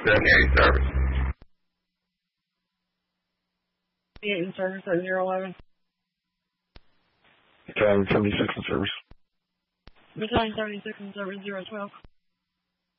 78 service. 78 in service at 011. Battalion 76 in service. Battalion 76 in service 012.